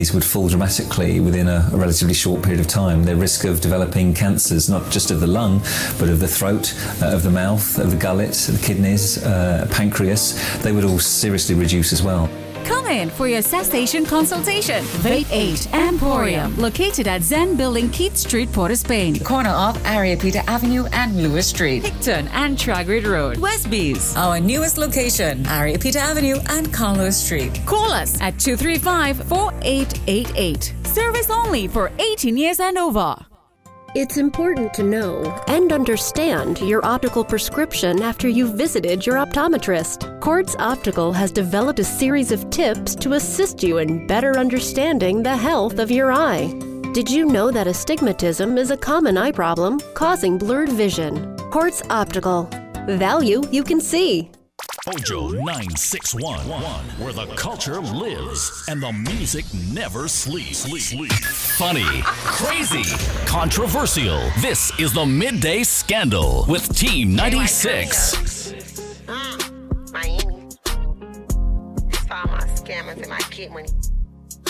would fall dramatically within a relatively short period of time. Their risk of developing cancers, not just of the lung, but of the throat, of the mouth, of the gullet, the kidneys, pancreas, they would all seriously reduce as well. Come in for your cessation consultation. Vape 8 Emporium, located at Zen Building, Keith Street, Port of Spain. Corner of Ariapita Avenue and Lewis Street. Picton and Tragrid Road, Westbees. Our newest location, Ariapita Avenue and Carlos Street. Call us at 235-4888. Service only for 18 years and over. It's important to know and understand your optical prescription after you've visited your optometrist. Quartz Optical has developed a series of tips to assist you in better understanding the health of your eye. Did you know that astigmatism is a common eye problem causing blurred vision? Quartz Optical. Value you can see. Mojo 961, where the culture lives and the music never sleeps. Funny, crazy, controversial. This is the Midday Scandal with Team 96. Miami. Saw my scammers and my kid money.